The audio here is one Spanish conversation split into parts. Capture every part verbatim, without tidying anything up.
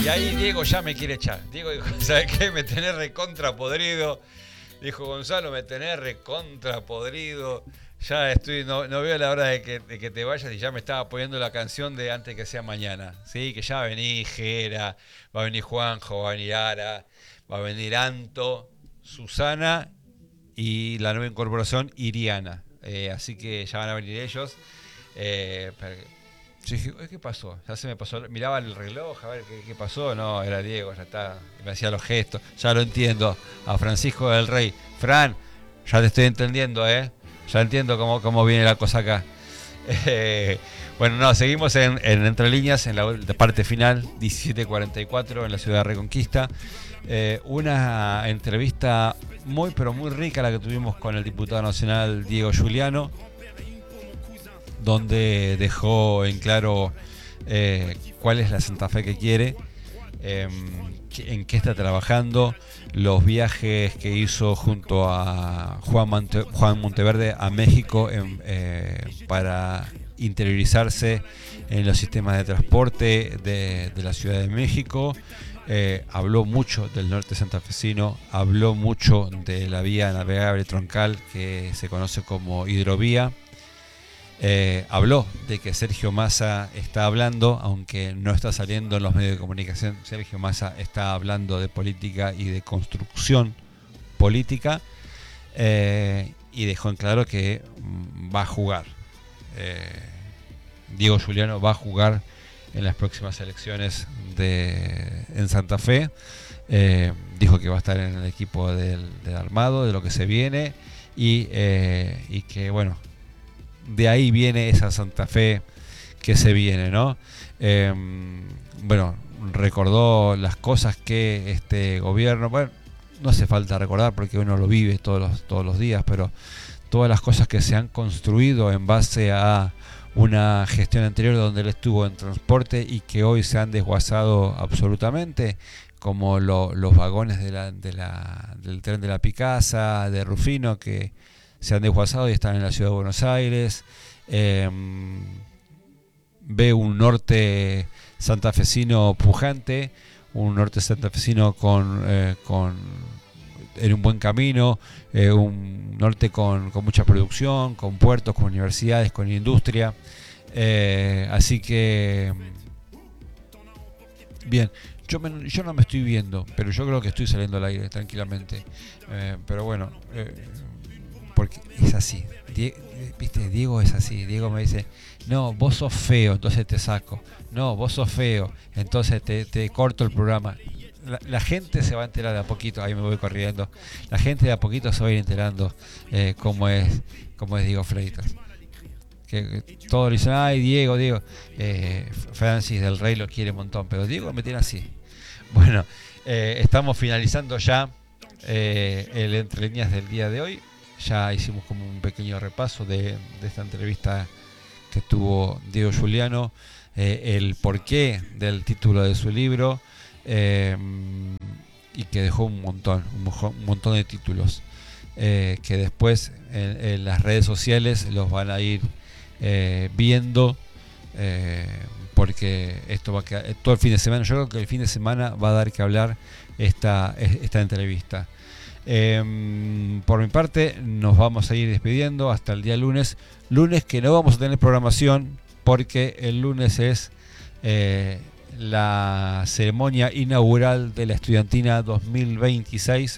Y ahí Diego ya me quiere echar. Diego dijo, ¿sabes qué? Me tenés recontra podrido. Dijo Gonzalo, me tenés recontra podrido. Ya estoy, no, no veo la hora de que, de que te vayas y ya me estaba poniendo la canción de antes que sea mañana. Sí, que ya va a venir Jera, va a venir Juanjo, va a venir Ara, va a venir Anto, Susana y la nueva incorporación Iriana. Eh, así que ya van a venir ellos. Eh, pero, yo dije, ¿qué pasó? Ya se me pasó. Miraba el reloj, a ver qué, qué pasó. No, era Diego, ya está. Me hacía los gestos. Ya lo entiendo. A Francisco del Rey. Fran, ya te estoy entendiendo, ¿eh? Ya entiendo cómo, cómo viene la cosa acá. Eh, bueno, no, seguimos en, en Entre Líneas, en la parte final, diecisiete cuarenta y cuatro, en la ciudad de Reconquista. Eh, una entrevista muy, pero muy rica la que tuvimos con el diputado nacional Diego Giuliano, donde dejó en claro eh, cuál es la Santa Fe que quiere, eh, en qué está trabajando, los viajes que hizo junto a Juan, Monte, Juan Monteverde a México en, eh, para interiorizarse en los sistemas de transporte de, de la Ciudad de México. Eh, habló mucho del norte santafesino, habló mucho de la vía navegable troncal que se conoce como hidrovía. Eh, habló de que Sergio Massa está hablando, aunque no está saliendo en los medios de comunicación. Sergio Massa está hablando de política y de construcción política, eh, y dejó en claro que mm, va a jugar. Eh, Diego Giuliano va a jugar en las próximas elecciones de, en Santa Fe. Eh, dijo que va a estar en el equipo del, del armado, de lo que se viene, y, eh, y que bueno, de ahí viene esa Santa Fe que se viene, ¿no? Eh, bueno, recordó las cosas que este gobierno, bueno, no hace falta recordar porque uno lo vive todos los, todos los días, pero todas las cosas que se han construido en base a una gestión anterior donde él estuvo en transporte y que hoy se han desguazado absolutamente, como lo, los vagones de la, de la, del tren de la Picasa, de Rufino, que se han desguazado y están en la ciudad de Buenos Aires. Eh, ve un norte santafesino pujante, un norte santafesino con, eh, con en un buen camino, eh, un norte con, con mucha producción, con puertos, con universidades, con industria. Eh, así que bien, yo, me, yo no me estoy viendo, pero yo creo que estoy saliendo al aire tranquilamente. Eh, pero bueno, eh, porque es así. Die, ¿Viste? Diego es así. Diego me dice, no, vos sos feo, entonces te saco. No, vos sos feo, entonces te, te corto el programa. La, la gente se va a enterar de a poquito. Ahí me voy corriendo. La gente de a poquito se va a ir enterando eh, cómo es cómo es Diego Freitas. Que, que todos dicen, ay, Diego, Diego. Eh, Francis del Rey lo quiere un montón, pero Diego me tiene así. Bueno, eh, estamos finalizando ya eh, el Entre Líneas del día de hoy. Ya hicimos como un pequeño repaso de, de esta entrevista que tuvo Diego Giuliano, eh, el porqué del título de su libro, eh, y que dejó un montón, un montón de títulos, eh, que después en, en las redes sociales los van a ir eh, viendo, eh, porque esto va a quedar todo el fin de semana. Yo creo que el fin de semana va a dar que hablar esta, esta entrevista. Eh, por mi parte nos vamos a ir despidiendo hasta el día lunes lunes que no vamos a tener programación porque el lunes es eh, la ceremonia inaugural de la estudiantina dos mil veintiséis,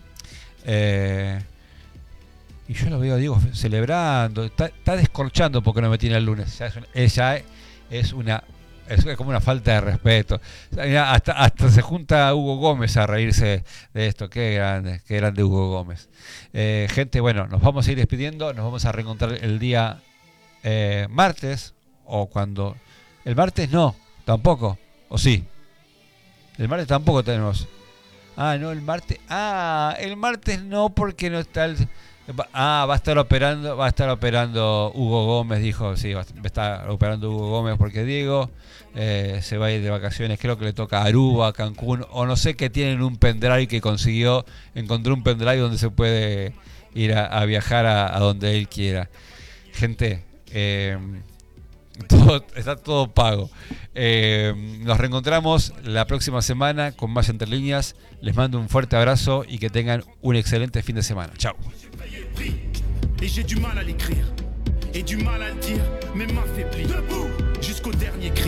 eh, y yo lo veo a Diego celebrando, está, está descorchando porque no me tiene el lunes. Ya es una, ella es una Es como una falta de respeto. Hasta, hasta se junta Hugo Gómez a reírse de esto. Qué grande, qué grande Hugo Gómez. Eh, gente, bueno, nos vamos a ir despidiendo. Nos vamos a reencontrar el día eh, martes. O cuando... El martes no, tampoco. ¿O sí? El martes tampoco tenemos. Ah, no, el martes... Ah, el martes no, porque no está el... Ah, va a estar operando, va a estar operando Hugo Gómez, dijo, sí, va a estar operando Hugo Gómez porque Diego eh, se va a ir de vacaciones, creo que le toca a Aruba, Cancún, o no sé, que tienen un pendrive que consiguió, encontró un pendrive donde se puede ir a, a viajar a, a donde él quiera. Gente, eh, Todo, está todo pago. Eh, nos reencontramos la próxima semana con más Entre Líneas. Les mando un fuerte abrazo y que tengan un excelente fin de semana. Chao. Et j'ai du mal à l'écrire, et du mal à le dire, mais m'affaiblit. Debout jusqu'au dernier cri.